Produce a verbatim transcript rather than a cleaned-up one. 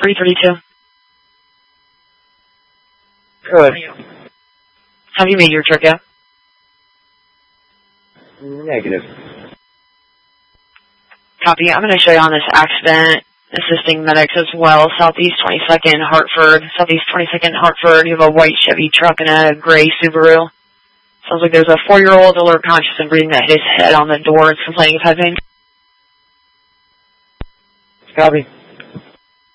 three thirty-two. Good. Have you made your trip yet? Negative. Copy. I'm going to show you on this accident assisting medics as well. Southeast twenty-second, Hartford. Southeast twenty-second, Hartford. You have a white Chevy truck and a gray Subaru. Sounds like there's a four-year-old alert, conscious, and breathing that hit his head on the door. It's complaining of head pain. Copy.